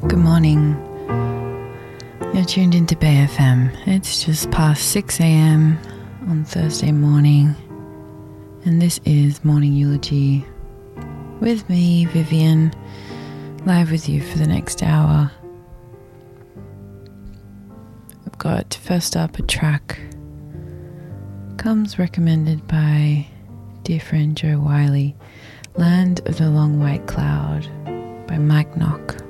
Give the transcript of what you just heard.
Good morning. You're tuned into Bay FM. It's just past 6 a.m. on Thursday morning, and this is Morning Eulogy with me, Vivian, live with you for the next hour. I've got first up a track, comes recommended by dear friend Joe Wiley, Land of the Long White Cloud by Mike Knock.